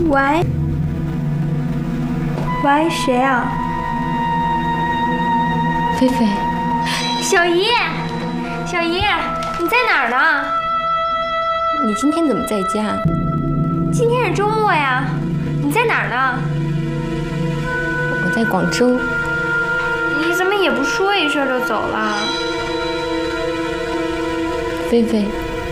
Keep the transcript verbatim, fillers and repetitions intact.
喂，喂，谁啊？ 菲菲， 小姨，小姨，你在哪儿呢？ 你今天怎么在家？ 今天是周末呀，你在哪儿呢？ 我在广州。 你怎么也不说一声就走了？ 菲菲。